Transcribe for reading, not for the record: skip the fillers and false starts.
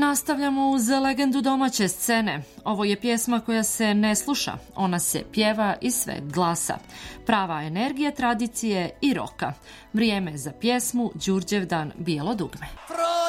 Nastavljamo uz legendu domaće scene. Ovo je pjesma koja se ne sluša, ona se pjeva iz sveg glasa. Prava energija tradicije i roka. Vrijeme za pjesmu Đurđevdan Bijelo dugme.